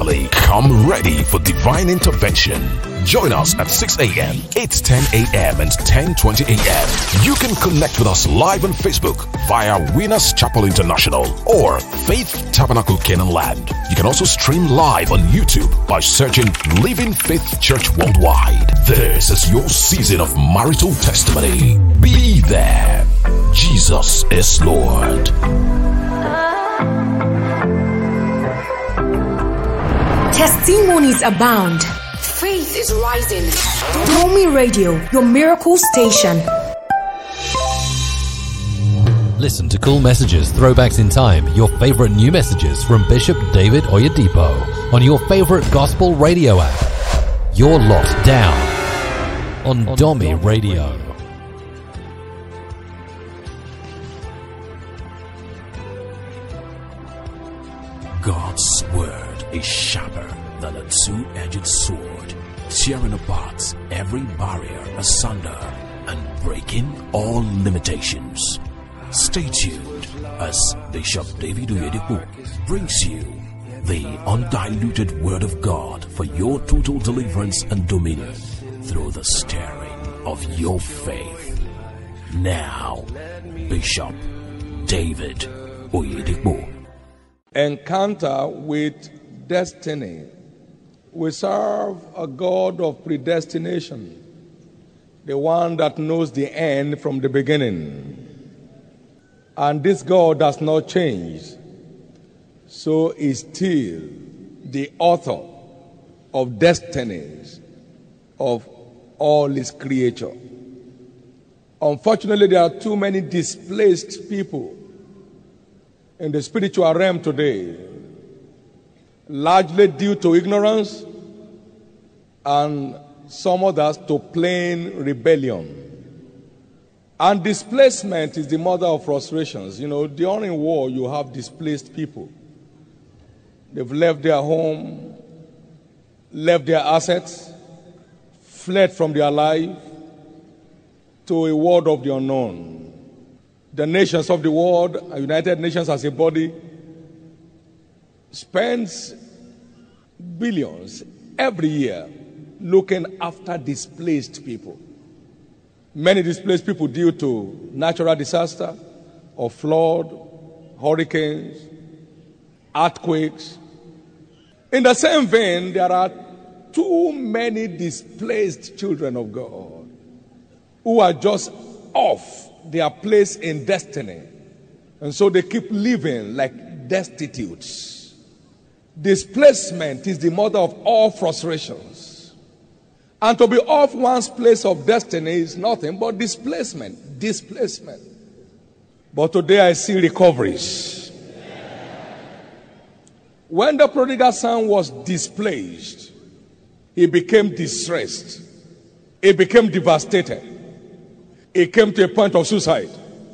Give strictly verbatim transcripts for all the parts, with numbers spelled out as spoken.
family, come ready for divine intervention. Join us at six a.m., eight ten a.m. and ten twenty a.m. You can connect with us live on Facebook via Winners Chapel International or Faith Tabernacle Canaan Land. You can also stream live on YouTube by searching Living Faith Church Worldwide. This is your season of marital testimony. Be there. Jesus is Lord. Testimonies abound. Faith is rising. Romy Radio, your miracle station. Listen to cool messages, throwbacks in time, your favorite new messages from Bishop David Oyedepo on your favorite gospel radio app. You're locked down on, on Domi Radio. God's word is sharper than a two-edged sword, tearing apart every barrier asunder and breaking all limitations. Stay tuned as Bishop David Oyedepo brings you the undiluted word of God for your total deliverance and dominion through the stirring of your faith. Now, Bishop David Oyedepo. Encounter with destiny. We serve a God of predestination, the one that knows the end from the beginning. And this God does not change, so is still the author of destinies of all his creature. Unfortunately, there are too many displaced people in the spiritual realm today, largely due to ignorance and some others to plain rebellion. And displacement is the mother of frustrations. You know, during war, you have displaced people. They've left their home, left their assets, fled from their life to a world of the unknown. The nations of the world, United Nations as a body, spends billions every year looking after displaced people. Many displaced people due to natural disaster or flood, hurricanes, earthquakes. In the same vein, there are too many displaced children of God who are just off their place in destiny. And so they keep living like destitutes. Displacement is the mother of all frustrations. And to be off one's place of destiny is nothing but displacement. Displacement. But today I see recoveries. When the prodigal son was displaced, he became distressed. He became devastated. He came to a point of suicide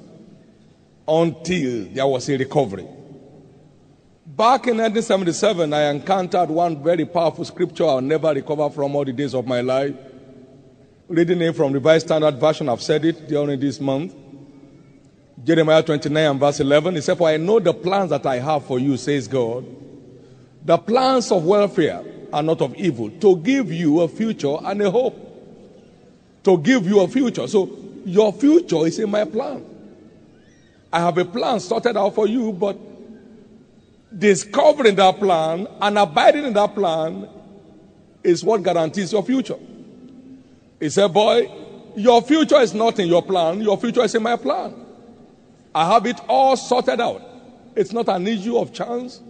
until there was a recovery. Back in nineteen seventy-seven, I encountered one very powerful scripture I'll never recover from all the days of my life. Reading it from the Revised Standard Version, I've said it during this month. Jeremiah twenty-nine and verse eleven, he said, "For I know the plans that I have for you, says God, the plans of welfare are not of evil, to give you a future and a hope." To give you a future. So, your future is in my plan. I have a plan sorted out for you, but discovering that plan and abiding in that plan is what guarantees your future. He said, boy, your future is not in your plan. Your future is in my plan. I have it all sorted out. It's not an issue of chance.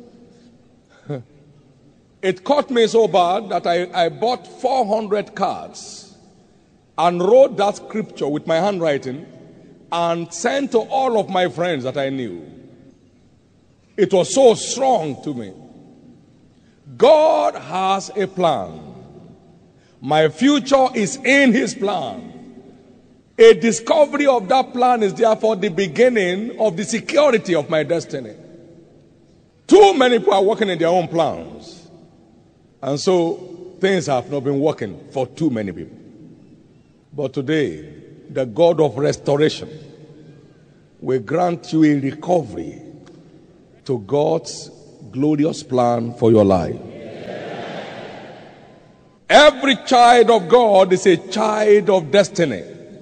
It caught me so bad that I, I bought four hundred cards and wrote that scripture with my handwriting and sent to all of my friends that I knew. It was so strong to me. God has a plan. My future is in his plan. A discovery of that plan is therefore the beginning of the security of my destiny. Too many people are working in their own plans. And so things have not been working for too many people. But today, the God of restoration will grant you a recovery to God's glorious plan for your life. Every child of God is a child of destiny.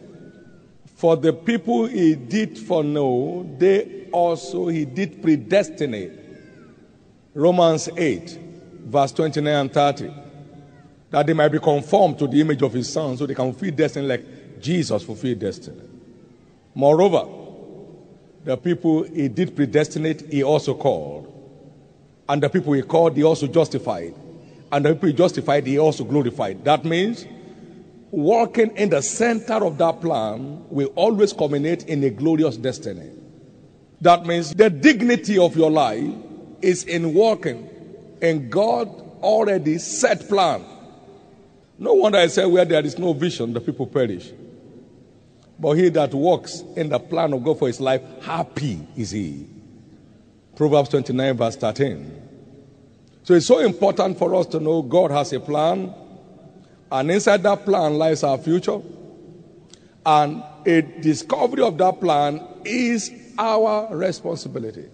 For the people he did foreknow, they also he did predestinate. Romans eight, verse twenty-nine and thirty. That they might be conformed to the image of his son, so they can fulfill destiny like Jesus fulfilled destiny. Moreover, the people he did predestinate, he also called. And the people he called, he also justified. And the people he justified, he also glorified. That means walking in the center of that plan will always culminate in a glorious destiny. That means the dignity of your life is in walking in God already set plan. No wonder I say where there is no vision, the people perish. But he that walks in the plan of God for his life, happy is he. Proverbs twenty-nine, verse thirteen. So it's so important for us to know God has a plan, and inside that plan lies our future. And a discovery of that plan is our responsibility.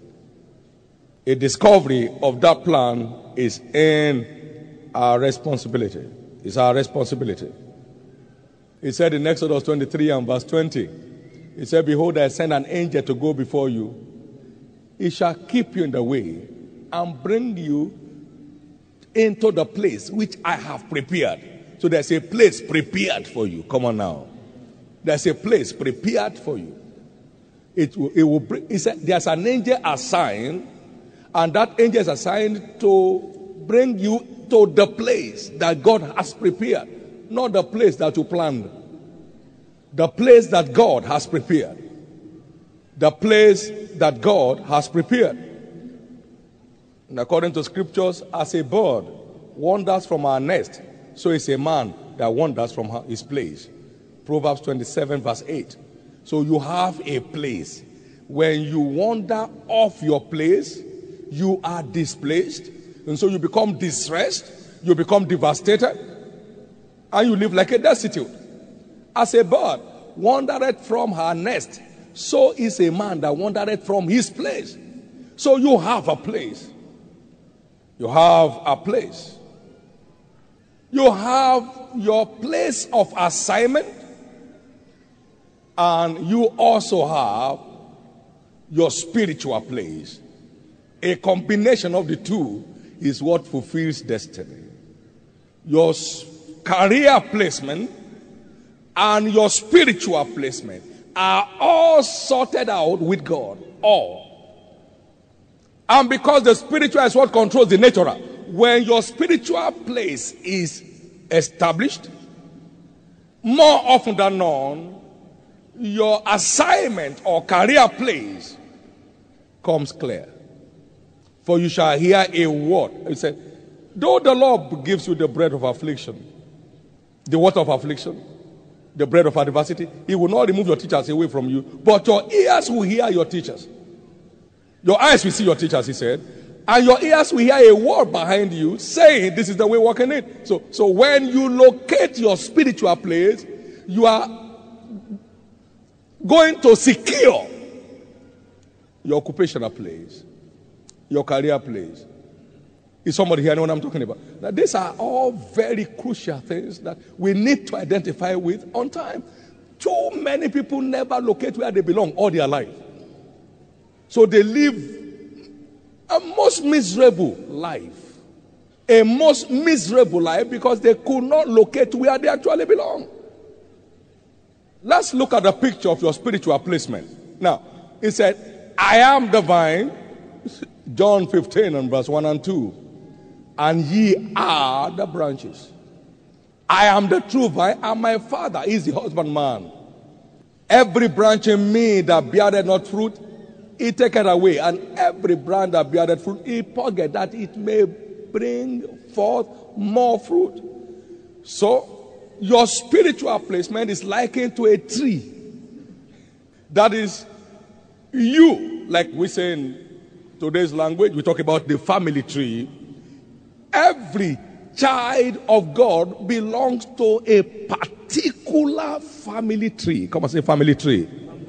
A discovery of that plan is in our responsibility. It's our responsibility. He said in Exodus twenty-three and verse twenty, he said, behold, I send an angel to go before you. He shall keep you in the way and bring you into the place which I have prepared. So there's a place prepared for you. Come on now. There's a place prepared for you. It will, it will bring, he said, there's an angel assigned, and that angel is assigned to bring you to the place that God has prepared. Not the place that you planned. The place that God has prepared. The place that God has prepared. And according to scriptures, as a bird wanders from our nest, so is a man that wanders from his place. Proverbs twenty-seven, verse eight. So you have a place. When you wander off your place, you are displaced. And so you become distressed. You become devastated. And you live like a destitute. As a bird wandereth from her nest, so is a man that wandereth from his place. So you have a place. You have a place. You have your place of assignment, and you also have your spiritual place. A combination of the two is what fulfills destiny. Your career placement and your spiritual placement are all sorted out with God. All. And because the spiritual is what controls the natural, when your spiritual place is established, more often than not, your assignment or career place comes clear. For you shall hear a word. He said, though the Lord gives you the bread of affliction, the water of affliction, the bread of adversity, he will not remove your teachers away from you, but your ears will hear your teachers. Your eyes will see your teachers, he said, and your ears will hear a word behind you saying, this is the way walking it. So, so when you locate your spiritual place, you are going to secure your occupational place, your career place. Is somebody here know what I'm talking about? Now, these are all very crucial things that we need to identify with on time. Too many people never locate where they belong all their life. So they live a most miserable life. A most miserable life because they could not locate where they actually belong. Let's look at the picture of your spiritual placement. Now, it said, I am the vine, John fifteen and verse one and two. And ye are the branches. I am the true vine, and my Father is the husbandman. Every branch in me that beareth not fruit, he taketh away. And every branch that beareth fruit, he purgeth, that it may bring forth more fruit. So, your spiritual placement is likened to a tree. That is, you, like we say in today's language, we talk about the family tree. Every child of God belongs to a particular family tree. Come on, say family tree.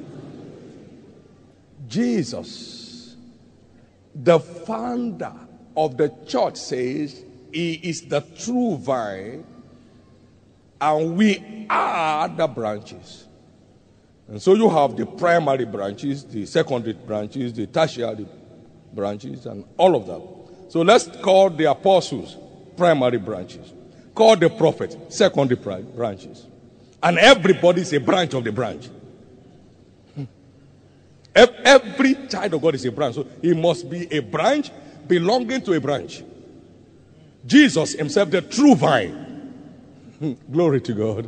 Jesus, the founder of the church, says he is the true vine And we are the branches. And so you have the primary branches, the secondary branches, the tertiary branches, and all of that. So let's call the apostles primary branches. Call the prophets secondary branches. And everybody is a branch of the branch. Every child of God is a branch. So he must be a branch belonging to a branch. Jesus himself, the true vine. Glory to God.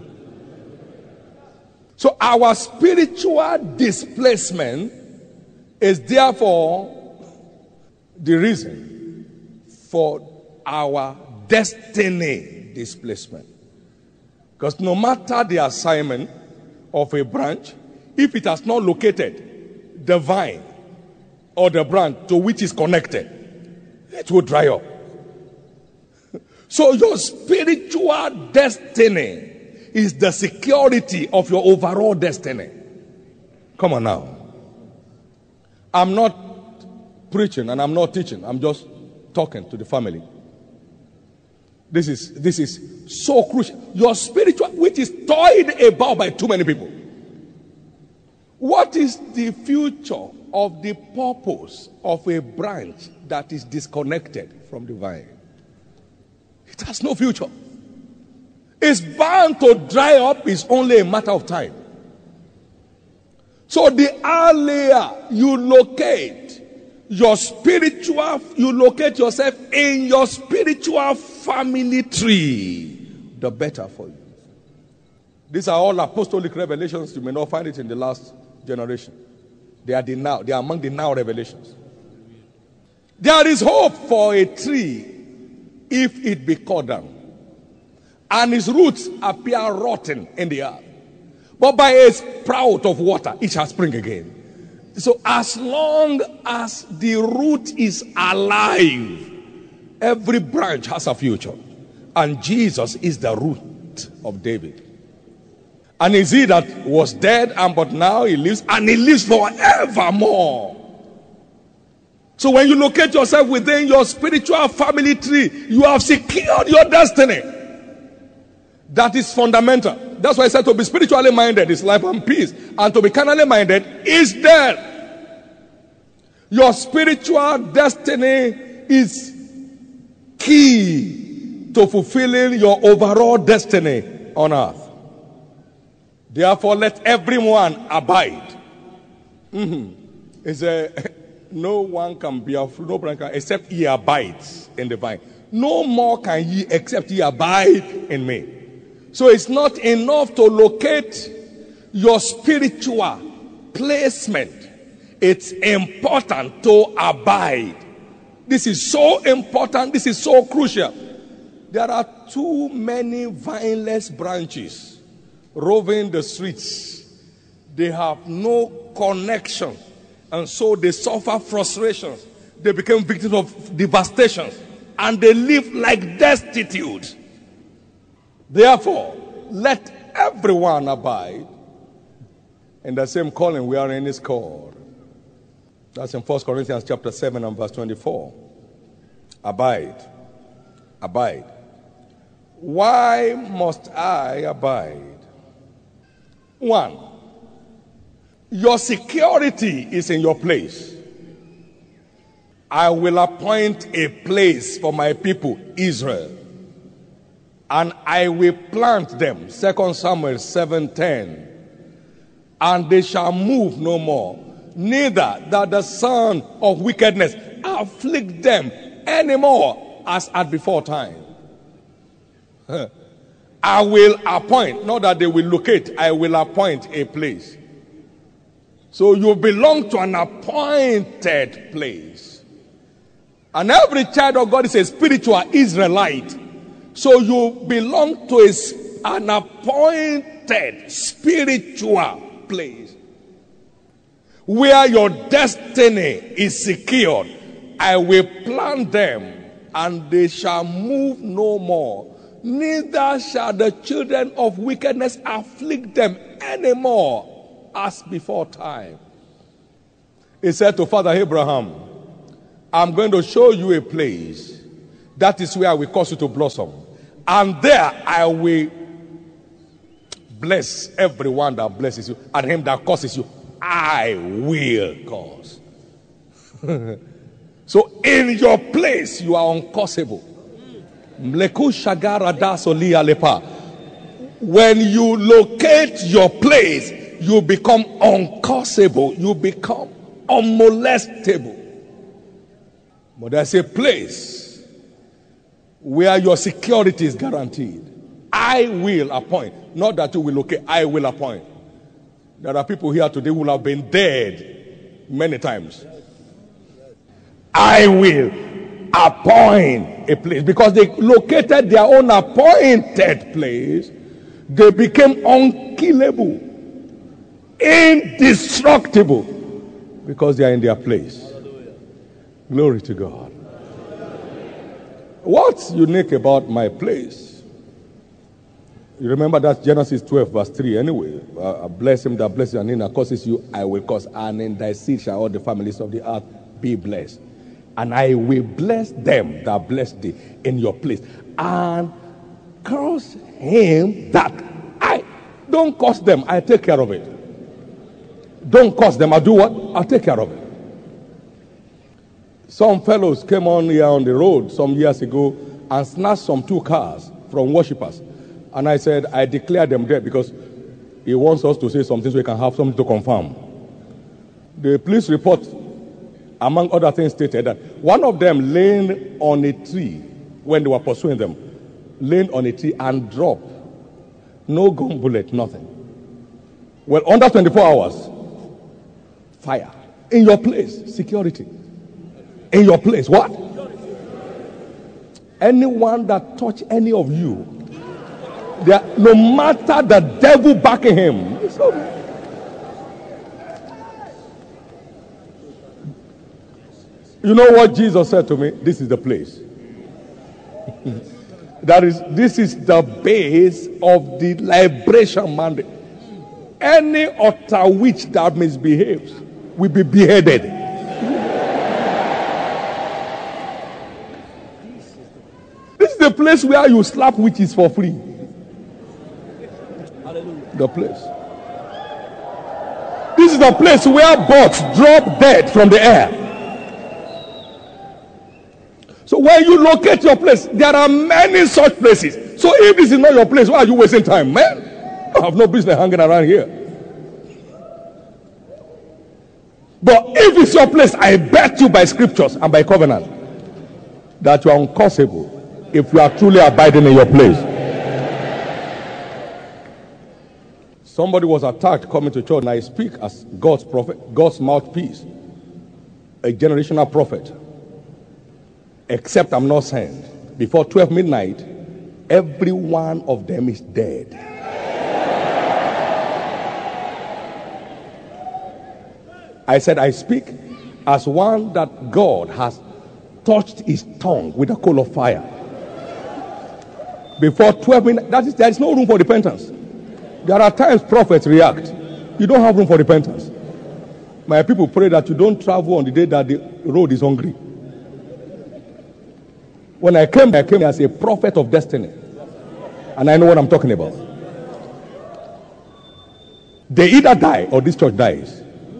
So our spiritual displacement is therefore the reason for our destiny displacement. Because no matter the assignment of a branch, if it has not located the vine or the branch to which is connected, it will dry up. So your spiritual destiny is the security of your overall destiny. Come on now. I'm not preaching and I'm not teaching. I'm just talking to the family. This is this is so crucial. Your spiritual, which is toyed about by too many people. What is the future of the purpose of a branch that is disconnected from the vine? It has no future. It's bound to dry up. It's only a matter of time. So the earlier you locate your spiritual, you locate yourself in your spiritual family tree, the better for you. These are all apostolic revelations. You may not find it in the last generation. They are the now. They are among the now revelations. There is hope for a tree if it be cut down, and its roots appear rotten in the earth. But by a sprout of water, it shall spring again. So as long as the root is alive, every branch has a future. And Jesus is the root of David. And is he that was dead, and but now he lives, and he lives forevermore. So when you locate yourself within your spiritual family tree, you have secured your destiny. That is fundamental. That's why I said to be spiritually minded is life and peace, and to be carnally minded is death. Your spiritual destiny is key to fulfilling your overall destiny on earth. Therefore, let everyone abide. Mm-hmm. It's a, no one can be a fruit, no one can, except he abides in the vine. No more can ye except ye abide in me. So it's not enough to locate your spiritual placement. It's important to abide. This is so important. This is so crucial. There are too many vineless branches roving the streets. They have no connection, and so they suffer frustrations. They become victims of devastation, and they live like destitute. Therefore, let everyone abide in the same calling we are in is called. That's in First Corinthians chapter seven and verse twenty-four. Abide. Abide. Why must I abide? One, your security is in your place. I will appoint a place for my people, Israel, and I will plant them, Second Samuel seven ten, and they shall move no more, neither that the son of wickedness afflict them anymore as at before time. I will appoint, not that they will locate, I will appoint a place. So you belong to an appointed place. And every child of God is a spiritual Israelite. So you belong to a, an appointed spiritual place where your destiny is secured. I will plant them, and they shall move no more. Neither shall the children of wickedness afflict them anymore as before time. He said to Father Abraham, I'm going to show you a place. That is where I will cause you to blossom. And there I will Bless everyone that blesses you, and him that curses you, I will curse. So in your place, you are uncursable. When you locate your place, you become uncursable. You become unmolestable. But there's a place where your security is guaranteed. I will appoint. Not that you will locate. I will appoint. There are people here today who have been dead many times. I will appoint a place. Because they located their own appointed place, they became unkillable, indestructible, because they are in their place. Glory to God. What's unique about my place? You remember that Genesis twelve verse three anyway. Uh, bless him that blesses you, and him that curses you, I will curse. And in thy seed shall all the families of the earth be blessed. And I will bless them that bless thee in your place. And curse him that I don't curse them. I take care of it. Don't curse them. I do what? I'll take care of it. Some fellows came on here on the road some years ago and snatched some two cars from worshippers. And I said, I declare them dead, because he wants us to say something so we can have something to confirm. The police report, among other things, stated that one of them leaned on a tree when they were pursuing them, leaned on a tree and dropped. No gun bullet, nothing. Well, under twenty-four hours, fire. In your place, security. In your place, what? Anyone that touch any of you, they are, no matter the devil backing him, you know what Jesus said to me? This is the place. That is, this is the base of the liberation mandate. Any utter witch that misbehaves will be beheaded. This is the place where you slap witches for free. The place. This is the place where bots drop dead from the air. So when you locate your place, there are many such places. So if this is not your place, why are you wasting time, man? I have no business hanging around here. But if it's your place, I bet you by scriptures and by covenant that you are uncursable if you are truly abiding in your place. Somebody was attacked coming to church, and I speak as God's prophet, God's mouthpiece, a generational prophet. Except I'm not sent. Before twelve midnight, every one of them is dead. I said, I speak as one that God has touched his tongue with a coal of fire. Before twelve midnight, that is, there is no room for repentance. There are times prophets react. You don't have room for repentance. My people pray that you don't travel on the day that the road is hungry. When I came, I came as a prophet of destiny. And I know what I'm talking about. They either die or this church dies.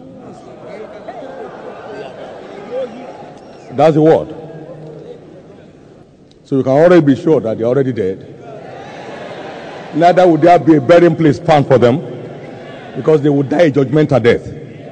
That's the word. So you can already be sure that they're already dead. Neither would there be a burying place found for them, because they would die a judgmental death.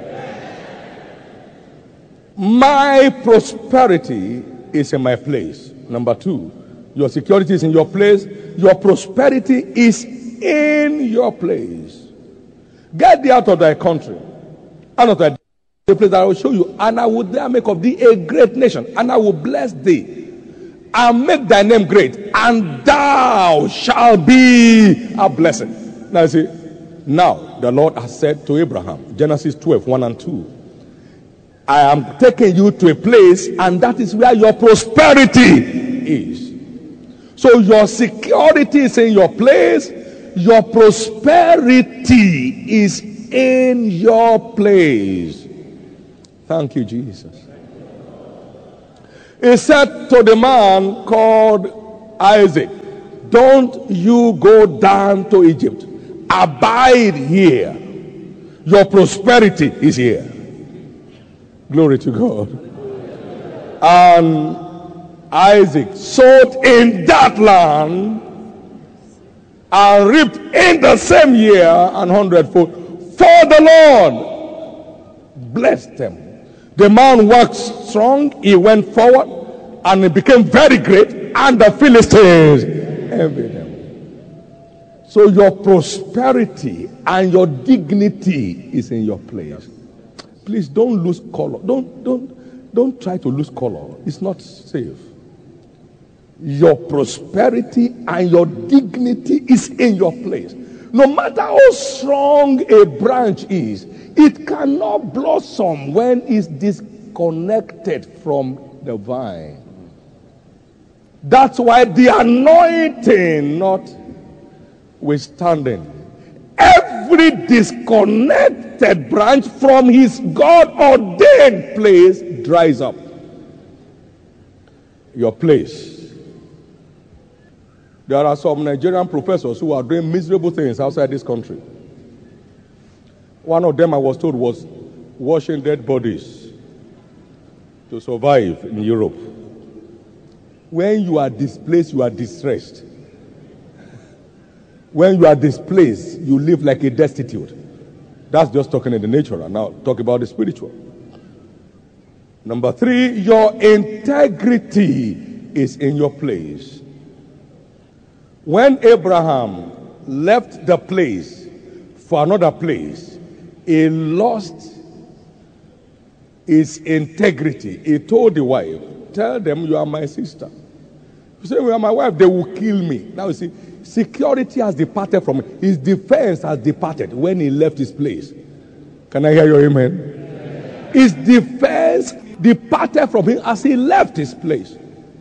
My prosperity is in my place. Number two, your security is in your place. Your prosperity is in your place. Get thee out of thy country, out of thy the place that I will show you, and I will there make of thee a great nation, and I will bless thee, and make thy name great, and thou shalt be a blessing. Now you see, now the Lord has said to Abraham, Genesis twelve, one and two, I am taking you to a place, and that is where your prosperity is. So your security is in your place, your prosperity is in your place. Thank you, Jesus. He said to the man called Isaac, don't you go down to Egypt. abide here. Your prosperity is here. Glory to God. And Isaac sowed in that land and reaped in the same year an hundredfold. For the Lord blessed them. The man worked strong, he went forward, and he became very great, and the Philistines envied him. So your prosperity and your dignity is in your place. Please don't lose color. Don't, don't, don't try to lose color. It's not safe. Your prosperity and your dignity is in your place. No matter how strong a branch is, it cannot blossom when it's disconnected from the vine. That's why the anointing not withstanding. Every disconnected branch from his God-ordained place dries up. Your place. There are some Nigerian professors who are doing miserable things outside this country. One of them, I was told, was washing dead bodies to survive in Europe. When you are displaced, you are distressed. When you are displaced, you live like a destitute. That's just talking in the natural. Now talk about the spiritual. Number three, your integrity is in your place. When Abraham left the place for another place, he lost his integrity. He told the wife, tell them you are my sister. You say you are my wife, they will kill me. Now you see, security has departed from him. His defense has departed when he left his place. Can I hear your amen? His defense departed from him as he left his place.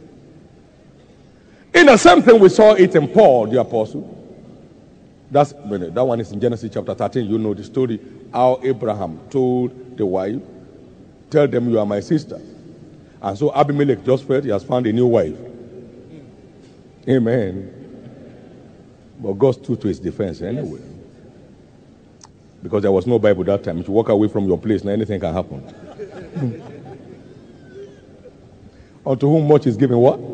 In the same thing we saw it in Paul the apostle. That's that one is in Genesis chapter thirteen. You know the story how Abraham told the wife, tell them you are my sister. And so Abimelech just felt he has found a new wife. Amen. But God stood to his defense anyway. Because there was no Bible that time. If you walk away from your place, now anything can happen. Unto whom much is given what?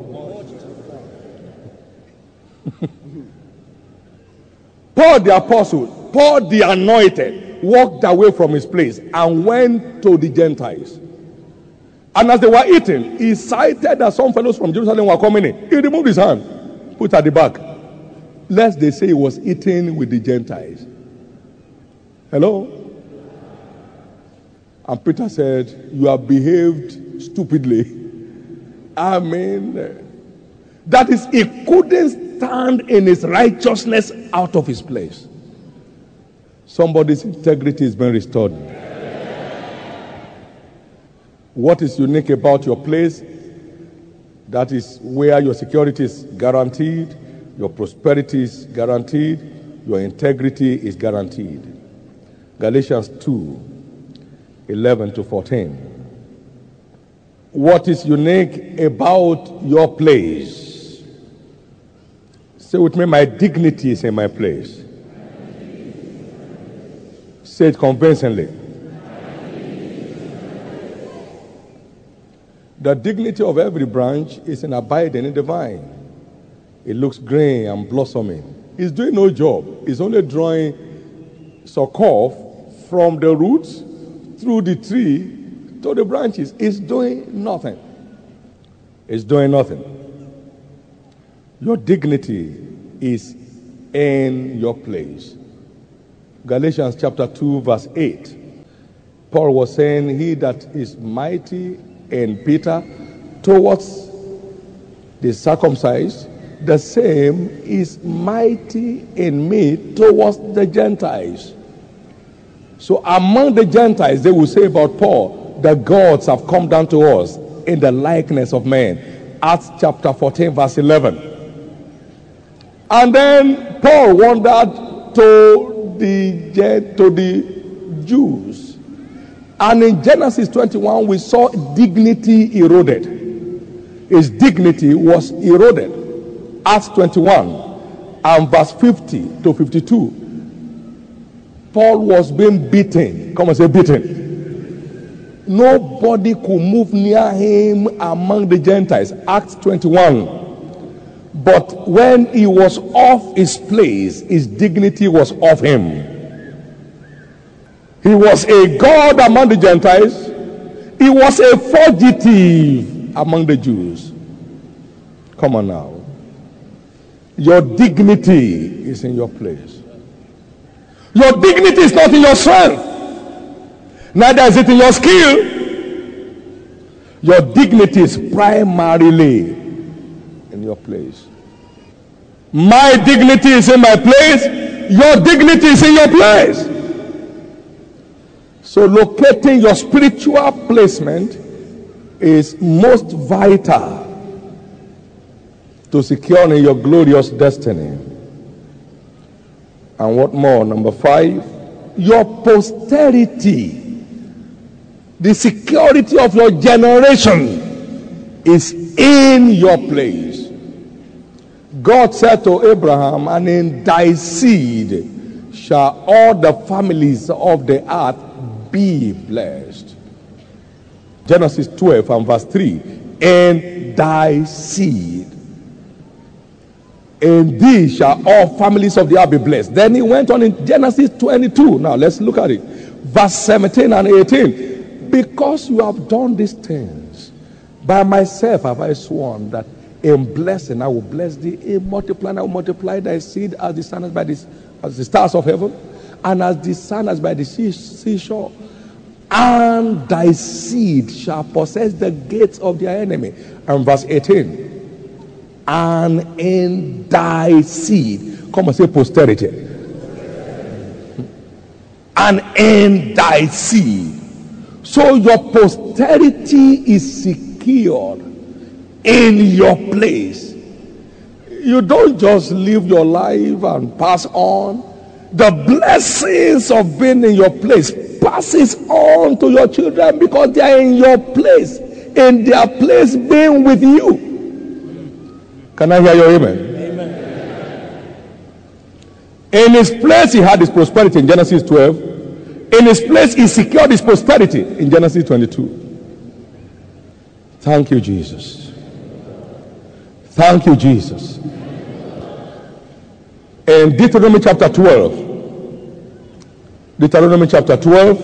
Paul the apostle, Paul the anointed, walked away from his place and went to the Gentiles. And as they were eating, he sighted that some fellows from Jerusalem were coming in. He removed his hand, put at the back, lest they say he was eating with the Gentiles. Hello? And Peter said, you have behaved stupidly. I mean, that is, he couldn't stand in his righteousness out of his place. Somebody's integrity is being restored. What is unique about your place? That is where your security is guaranteed, your prosperity is guaranteed, your integrity is guaranteed. Galatians two, eleven to fourteen. What is unique about your place? Say with me, my dignity is in my place. Say it convincingly. The dignity of every branch is in abiding in the vine. It looks green and blossoming. It's doing no job. It's only drawing succor from the roots through the tree to the branches. It's doing nothing. It's doing nothing. Your dignity is in your place. Galatians chapter two verse eight. Paul was saying, he that is mighty in Peter towards the circumcised, the same is mighty in me towards the Gentiles. So among the Gentiles, they will say about Paul, the gods have come down to us in the likeness of men. Acts chapter fourteen verse eleven. And then Paul wandered to the, to the Jews. And in Genesis twenty-one, we saw dignity eroded. His dignity was eroded. Acts twenty-one and verse fifty to fifty-two. Paul was being beaten. Come on, say beaten. Nobody could move near him among the Gentiles. Acts twenty-one. But when he was off his place, his dignity was off him. He was a god among the Gentiles. He was a fugitive among the Jews. Come on now. Your dignity is in your place. Your dignity is not in your strength. Neither is it in your skill. Your dignity is primarily in your place. My dignity is in my place. Your dignity is in your place. So locating your spiritual placement is most vital to securing your glorious destiny. And what more? Number five, your posterity. The security of your generation is in your place. God said to Abraham, and in thy seed shall all the families of the earth be blessed. Genesis twelve and verse three. In thy seed. In thee shall all families of the earth be blessed. Then he went on in Genesis twenty-two. Now let's look at it. Verse seventeen and eighteen. Because you have done these things, by myself have I sworn that in blessing I will bless thee, in multiplying I will multiply thy seed as the sun is by the, as the stars of heaven, and as the sun is by the sea, seashore. And thy seed shall possess the gates of their enemy. And verse eighteen. And in thy seed, come and say posterity. And in thy seed. So your posterity is secured in your place. You don't just live your life and pass on. The blessings of being in your place passes on to your children because they are in your place, in their place being with you. Can I hear your amen? Amen. In his place he had his prosperity in Genesis twelve. In his place, he secured his posterity in Genesis twenty-two. Thank you, Jesus. Thank you, Jesus. In Deuteronomy chapter twelve, Deuteronomy chapter twelve.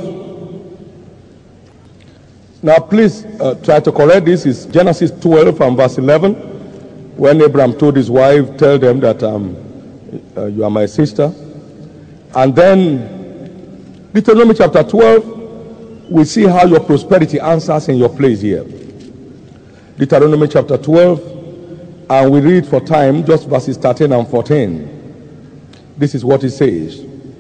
Now, please uh, try to correct this. It's Genesis twelve and verse eleven. When Abraham told his wife, tell them that um, uh, you are my sister. And then Deuteronomy chapter twelve, we see how your prosperity answers in your place here. Deuteronomy chapter twelve, and we read for time just verses thirteen and fourteen. This is what it says.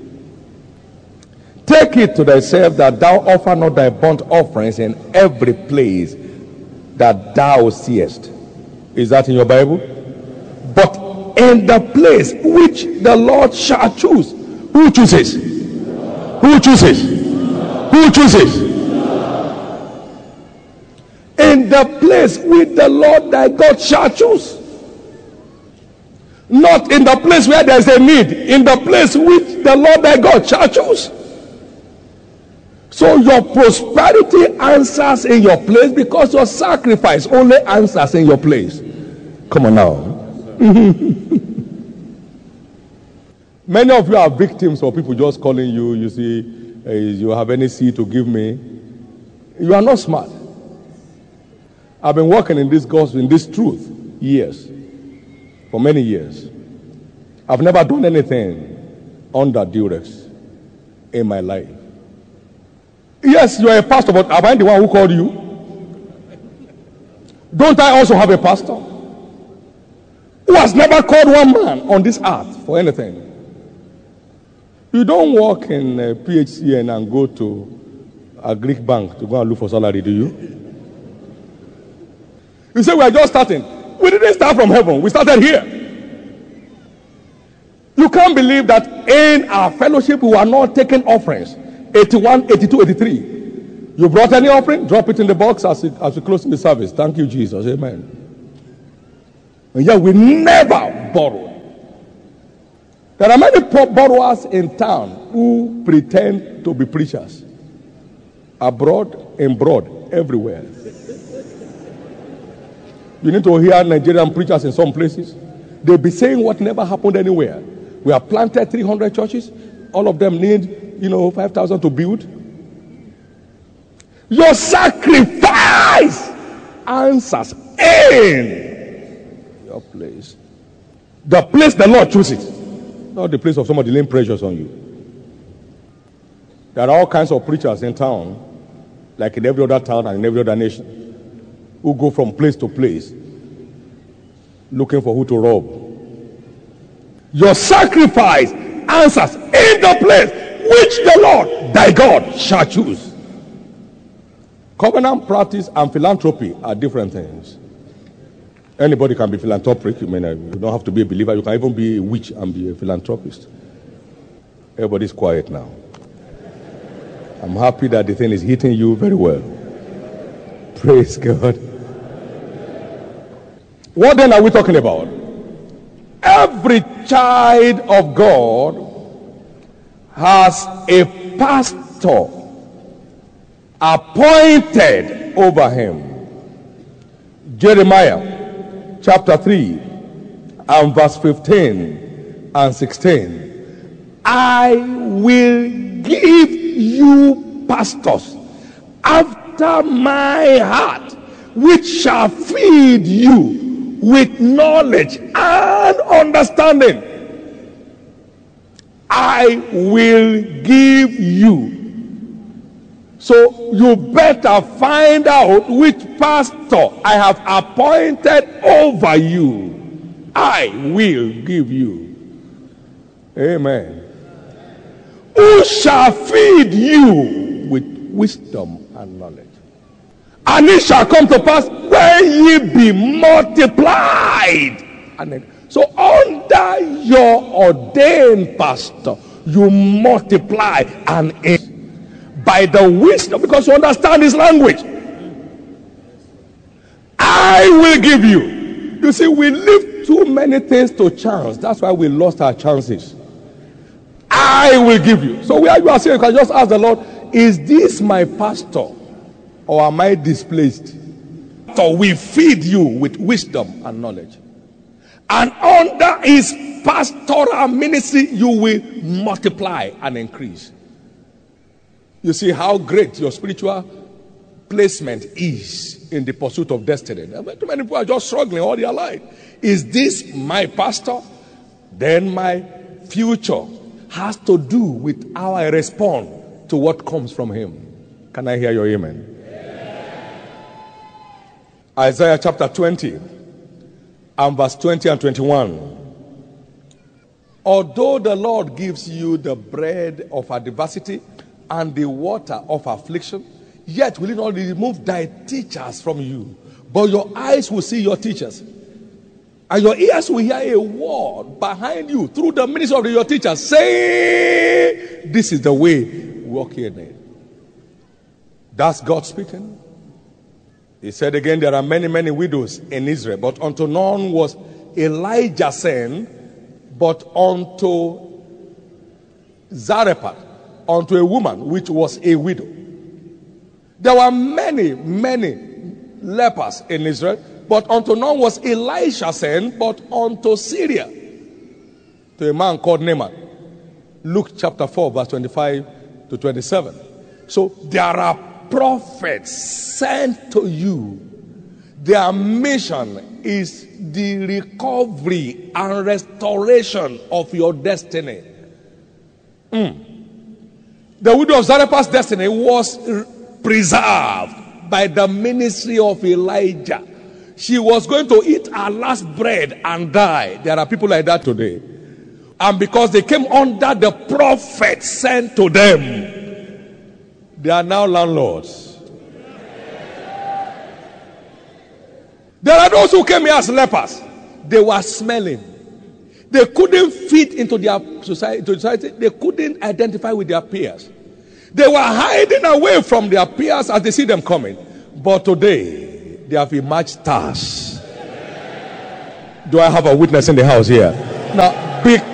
Take it to thyself that thou offer not thy burnt offerings in every place that thou seest. Is that in your Bible? But in the place which the Lord shall choose. Who chooses? Who chooses? Who chooses? In the place which the Lord thy God shall choose. Not in the place where there is a need. In the place which the Lord thy God shall choose. So your prosperity answers in your place because your sacrifice only answers in your place. Come on now. Many of you are victims of people just calling you. You see, uh, you have any seed to give me. You are not smart. I've been working in this gospel, in this truth, years. For many years. I've never done anything under duress in my life. Yes, you are a pastor, but am I the one who called you? Don't I also have a pastor who has never called one man on this earth for anything? You don't work in a P H C N and go to a Greek bank to go and look for salary, do you? You say we are just starting. We didn't start from heaven. We started here. You can't believe that in our fellowship we are not taking offerings. eighty-one, eighty-two, eighty-three. You brought any offering? Drop it in the box as, it, as we close in the service. Thank you, Jesus. Amen. And yet we never borrow. There are many poor borrowers in town who pretend to be preachers. Abroad, abroad, everywhere. You need to hear Nigerian preachers in some places. They'll be saying what never happened anywhere. We have planted three hundred churches. All of them need, you know, five thousand to build. Your sacrifice answers in your place. The place the Lord chooses, not the place of somebody laying pressures on you. There are all kinds of preachers in town, like in every other town and in every other nation, who go from place to place looking for who to rob. Your sacrifice answers in the place which the Lord thy God shall choose. Covenant practice and philanthropy are different things. Anybody can be philanthropic. You, mean, you don't have to be a believer. You can even be a witch and be a philanthropist. Everybody's quiet now. I'm happy that the thing is hitting you very well. Praise God. What then are we talking about? Every child of God has a pastor appointed over him. Jeremiah chapter three and verse fifteen and sixteen. I will give you pastors after my heart, which shall feed you with knowledge and understanding. I will give you. So you better find out which pastor I have appointed over you. I will give you. Amen. Who shall feed you with wisdom and knowledge? And it shall come to pass when ye be multiplied. And then, so under your ordained pastor, you multiply and increase by the wisdom, because you understand his language. I will give you. You see, we leave too many things to chance. That's why we lost our chances. I will give you. So where you are saying, you can just ask the Lord, is this my pastor or am I displaced? So we feed you with wisdom and knowledge. And under his pastoral ministry, you will multiply and increase. You see how great your spiritual placement is in the pursuit of destiny. Too many people are just struggling all their life. Is this my pastor? Then my future has to do with how I respond to what comes from him. Can I hear your amen? Yeah. Isaiah chapter twenty and verse twenty and twenty-one. Although the Lord gives you the bread of adversity and the water of affliction, yet will he not remove thy teachers from you, but your eyes will see your teachers, and your ears will hear a word behind you through the ministry of your teachers, say, this is the way, walk in it. That's God speaking. He said again, there are many, many widows in Israel, but unto none was Elijah sent, but unto Zarephath, unto a woman which was a widow. There were many, many lepers in Israel, but unto none was Elisha sent, but unto Syria, to a man called Naaman. Luke chapter four, verse twenty-five to twenty-seven. So there are prophets sent to you. Their mission is the recovery and restoration of your destiny. Mm. The widow of Zarephath's destiny was preserved by the ministry of Elijah. She was going to eat her last bread and die. There are people like that today. And because they came under the prophet sent to them, they are now landlords. There are those who came here as lepers. They were smelling. They couldn't fit into their society, society. They couldn't identify with their peers. They were hiding away from their peers as they see them coming. But today, they have emerged stars. Do I have a witness in the house here? Now, because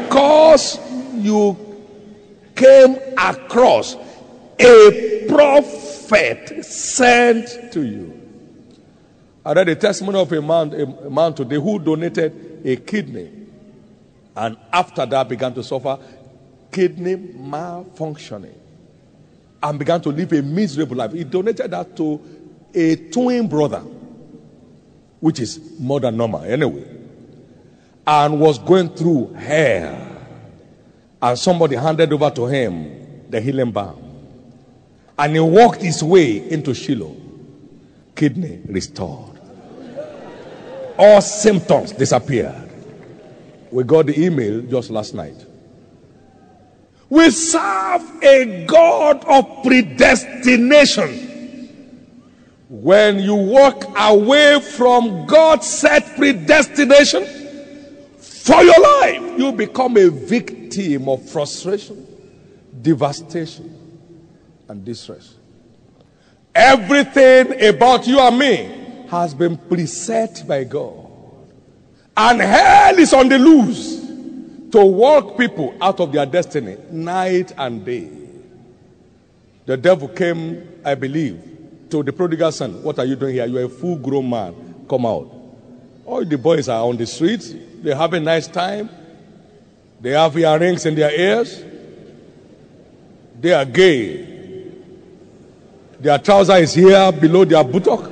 because you came across a prophet sent to you. I read a testimony of a man, a man today who donated a kidney, and after that began to suffer kidney malfunctioning and began to live a miserable life. He donated that to a twin brother, which is more than normal anyway, and was going through hell. And somebody handed over to him the healing balm. And he walked his way into Shiloh. Kidney restored. All symptoms disappeared. We got the email just last night. We serve a God of predestination. When you walk away from God's set predestination for your life, you become a victim of frustration, devastation, and distress. Everything about you and me has been preset by God. And hell is on the loose to walk people out of their destiny night and day. The devil came, I believe, to the prodigal son. What are you doing here? You are a full-grown man. Come out. All the boys are on the streets. They have a nice time. They have earrings in their ears. They are gay. Their trouser is here below their buttock.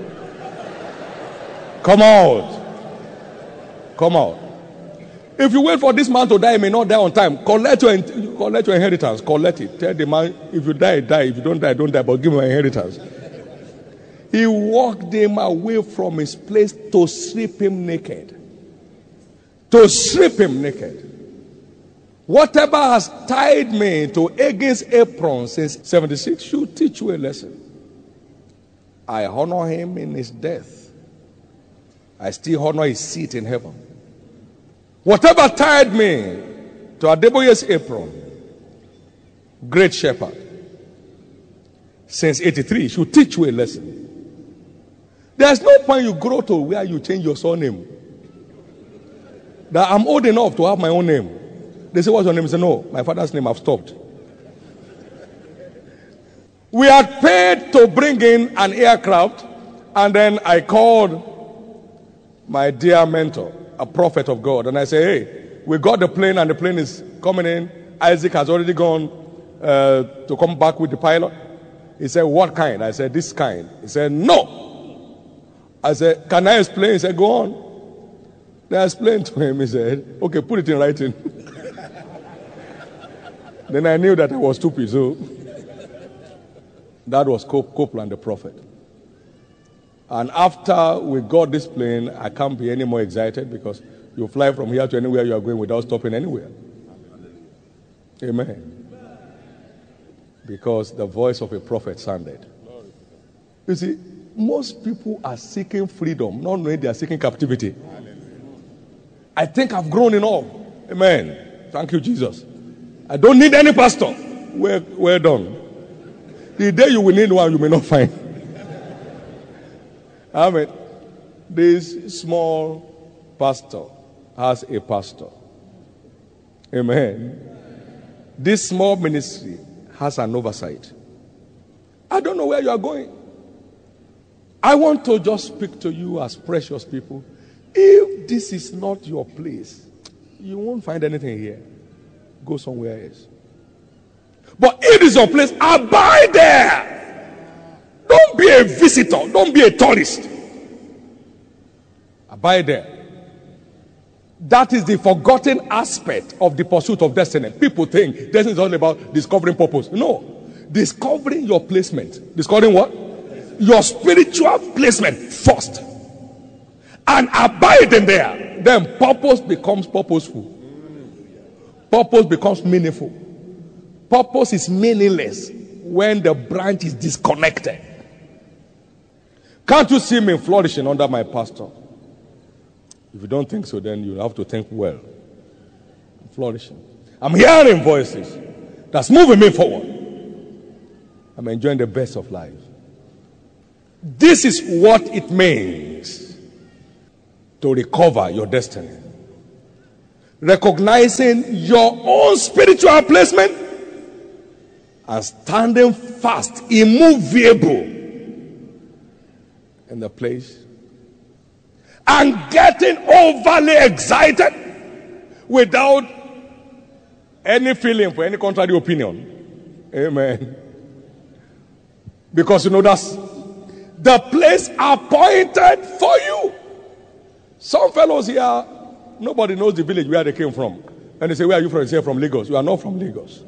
Come out. Come out. If you wait for this man to die, he may not die on time. Collect your, collect your inheritance. Collect it. Tell the man, if you die, die. If you don't die, don't die. But give him my inheritance. He walked him away from his place to strip him naked. To strip him naked. Whatever has tied me to Hagin's apron since seventy-six should teach you a lesson. I honor him in his death. I still honor his seat in heaven. Whatever tied me to Adeboye's apron, great shepherd, since eighty-three should teach you a lesson. There's no point you grow to where you change your surname. That I'm old enough to have my own name. They say, what's your name? I say, no, my father's name, I've stopped. We had paid to bring in an aircraft, and then I called my dear mentor, a prophet of God, and I say, hey, we got the plane, and the plane is coming in. Isaac has already gone uh, to come back with the pilot. He said, what kind? I said, this kind. He said, no. I said, can I explain? He said, go on. Then I explained to him. He said, okay, put it in writing. Then I knew that I was stupid, so that was Copeland the prophet. And after we got this plane, I can't be any more excited because you fly from here to anywhere you are going without stopping anywhere. Amen. Because the voice of a prophet sounded. You see, most people are seeking freedom, not knowing they are seeking captivity. I think I've grown enough. Amen. Thank you, Jesus. I don't need any pastor. We're, we're done. The day you will need one, you may not find. Amen. This small pastor has a pastor. Amen. This small ministry has an oversight. I don't know where you are going. I want to just speak to you as precious people. If this is not your place, you won't find anything here. Go somewhere else. But if it's your place, abide there. Don't be a visitor. Don't be a tourist. Abide there. That is the forgotten aspect of the pursuit of destiny. People think destiny is all about discovering purpose. No. Discovering your placement. Discovering what? Your spiritual placement first. And abiding there. Then purpose becomes purposeful. Purpose becomes meaningful. Purpose is meaningless when the branch is disconnected. Can't you see me flourishing under my pastor? If you don't think so, then you have to think well. I'm flourishing. I'm hearing voices that's moving me forward. I'm enjoying the best of life. This is what it means to recover your destiny. recognizing your own spiritual placement and standing fast, immovable in the place, and getting overly excited without any feeling for any contrary opinion. Amen. Because you know that's the place appointed for you. Some fellows here, nobody knows the village where they came from. And they say, where are you from? They say, from Lagos. You are not from Lagos.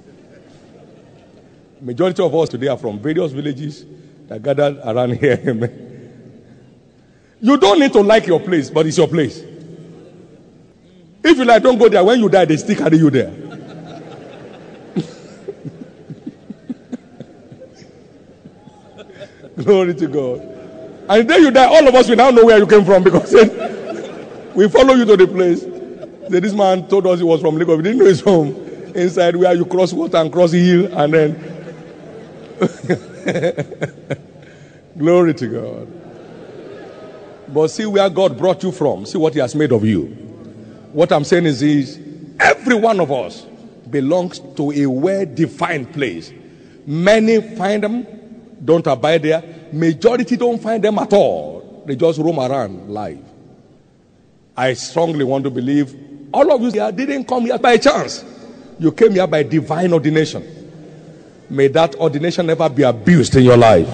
Majority of us today are from various villages that gathered around here. Amen. You don't need to like your place, but it's your place. If you like, don't go there. When you die, they still carry you there. Glory to God. And then you die, all of us will now know where you came from, because we follow you to the place. So this man told us he was from Lagos. We didn't know his home. Inside where you cross water and cross the hill, and then glory to God. But see where God brought you from. See what he has made of you. What I'm saying is this: every one of us belongs to a well-defined place. Many find them, don't abide there. Majority don't find them at all. They just roam around life. I strongly want to believe all of you here didn't come here by chance. You came here by divine ordination. May that ordination never be abused in your life.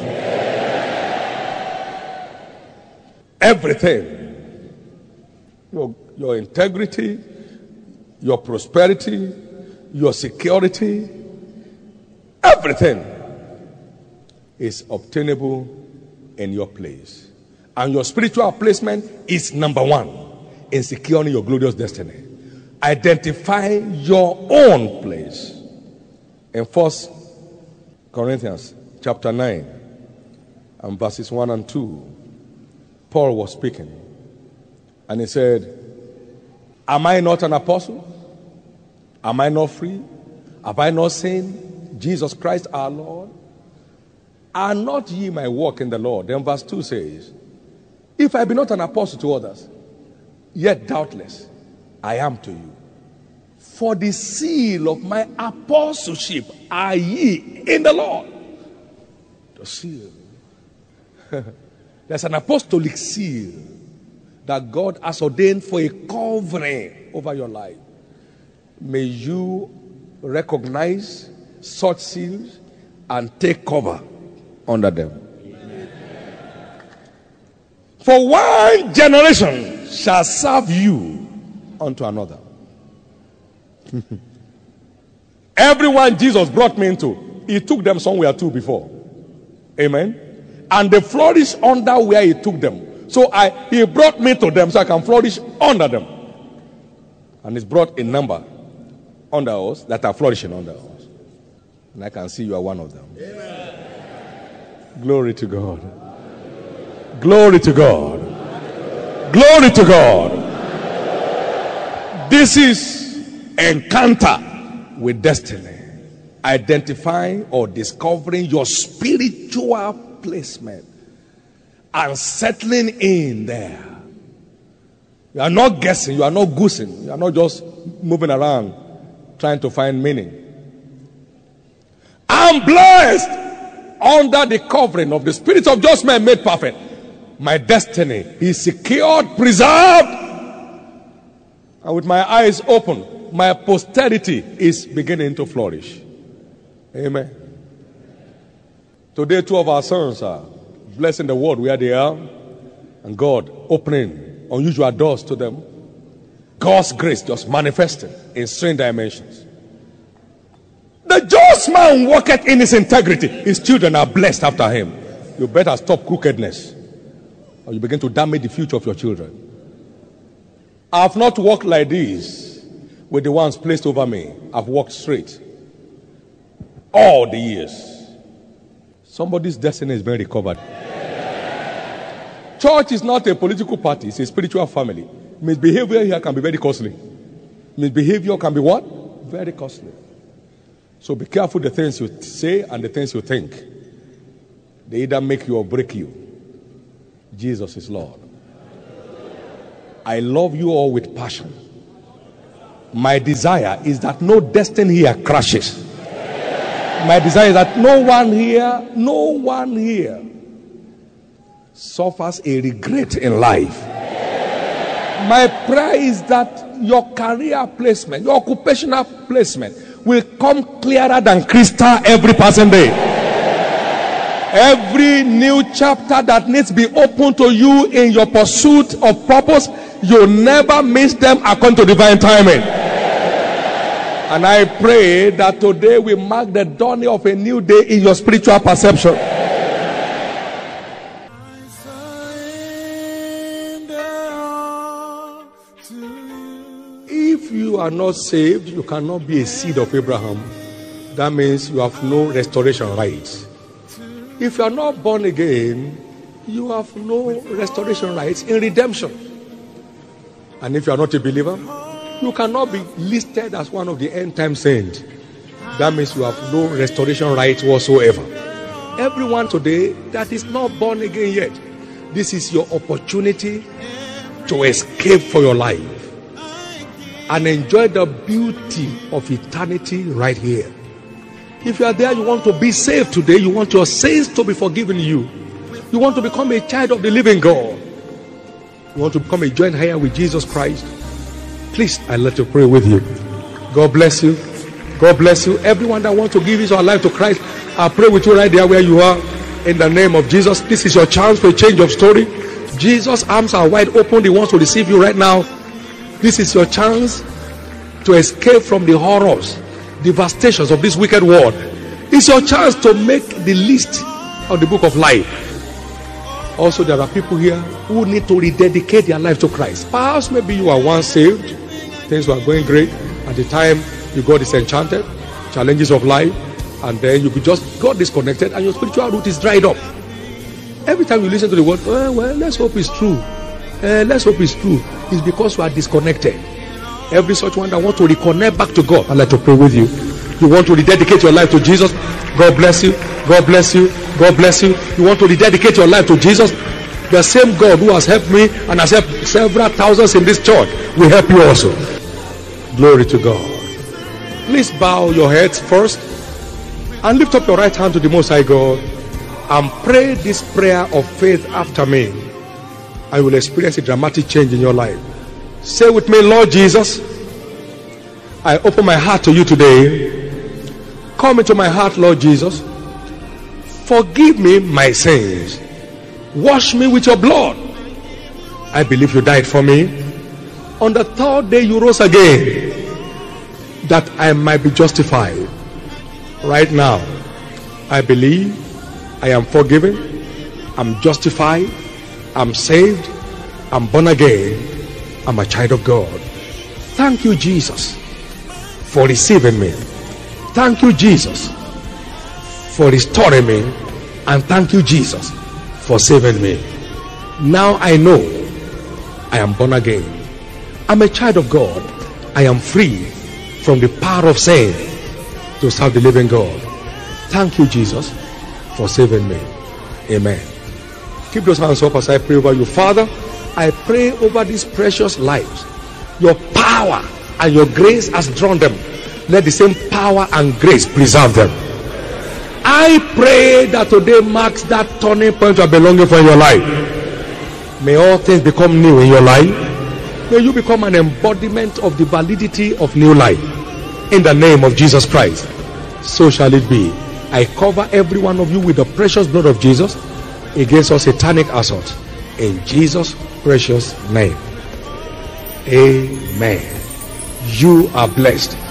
Everything, your, your integrity, your prosperity, your security, everything is obtainable in your place. And your spiritual placement is number one in securing your glorious destiny. Identify your own place. In First Corinthians chapter nine and verses one and two, Paul was speaking, and he said, am I not an apostle? Am I not free? Have I not seen Jesus Christ our Lord? Are not ye my work in the Lord? Then verse two says, if I be not an apostle to others, yet doubtless I am to you. For the seal of my apostleship are ye in the Lord. The seal. There's an apostolic seal that God has ordained for a covering over your life. May you recognize such seals and take cover under them. Amen. For one generation shall serve you unto another. Everyone Jesus brought me into, he took them somewhere too before. Amen. And they flourished under where he took them. So I he brought me to them so I can flourish under them. And he's brought a number under us that are flourishing under us. And I can see you are one of them. Amen. Glory to God. Glory to God. Glory to God. This is encounter with destiny. Identifying or discovering your spiritual placement and settling in there. You are not guessing, you are not goosing, you are not just moving around trying to find meaning. I'm blessed under the covering of the Spirit of just men made perfect. My destiny is secured, preserved, and with my eyes open, my posterity is beginning to flourish. Amen. Today, two of our sons are blessing the world where they are, and God opening unusual doors to them. God's grace just manifesting in strange dimensions. The just man walketh in his integrity. His children are blessed after him. You better stop crookedness, or you begin to damage the future of your children. I have not walked like this with the ones placed over me. I've walked straight all the years. Somebody's destiny is being recovered. Church is not a political party, it's a spiritual family. Misbehavior here can be very costly. Misbehavior can be what? Very costly. So be careful the things you say and the things you think. They either make you or break you. Jesus is Lord. I love you all with passion. My desire is that no destiny here crashes. My desire is that no one here, no one here suffers a regret in life. My prayer is that your career placement, your occupational placement will come clearer than crystal every passing day. Every new chapter that needs to be opened to you in your pursuit of purpose, you'll never miss them according to divine timing. And I pray that today we mark the dawning of a new day in your spiritual perception. If you are not saved, you cannot be a seed of Abraham. That means you have no restoration rights. If you are not born again, you have no restoration rights in redemption. And if you are not a believer, you cannot be listed as one of the end time saints. That means you have no restoration rights whatsoever. Everyone today that is not born again yet, this is your opportunity to escape for your life and enjoy the beauty of eternity right here. If you are there, you want to be saved today, you want your sins to be forgiven you, you want to become a child of the living God, you want to become a joint heir with Jesus Christ, please, I let you pray with you. God bless you. God bless you. Everyone that wants to give his or her life to Christ, I pray with you right there where you are. In the name of Jesus, this is your chance for a change of story. Jesus' arms are wide open. He wants to receive you right now. This is your chance to escape from the horrors, devastations of this wicked world. It's your chance to make the list of the book of life. Also, there are people here who need to rededicate their life to Christ. Perhaps maybe you are once saved, things were going great. At the time you got disenchanted, challenges of life, and then you just got disconnected and your spiritual root is dried up. Every time you listen to the word, well, well let's hope it's true. Uh, let's hope it's true. It's because you are disconnected. Every such one that wants to reconnect back to God, I'd like to pray with you. You want to rededicate your life to Jesus? God bless you. God bless you. God bless you. You want to rededicate your life to Jesus? The same God who has helped me and has helped several thousands in this church will help you also. Glory to God. Please bow your heads first and lift up your right hand to the Most High God and pray this prayer of faith after me. And you will experience a dramatic change in your life. Say with me, Lord Jesus, I open my heart to you today. Come into my heart, Lord Jesus. Forgive me my sins. Wash me with your blood. I believe you died for me. On the third day you rose again, that I might be justified. Right now, I believe I am forgiven, I'm justified, I'm saved, I'm born again, I'm a child of God. Thank you, Jesus, for receiving me. Thank you, Jesus, for restoring me. And thank you, Jesus, for saving me. Now I know I am born again. I'm a child of God. I am free from the power of sin to serve the living God. Thank you, Jesus, for saving me. Amen. Keep those hands up as I pray over you. Father, I pray over these precious lives. Your power and your grace has drawn them. Let the same power and grace preserve them. I pray that today marks that turning point of belonging for your life. May all things become new in your life. May you become an embodiment of the validity of new life. In the name of Jesus Christ. So shall it be. I cover every one of you with the precious blood of Jesus against all satanic assault. In Jesus' precious name. Amen. You are blessed.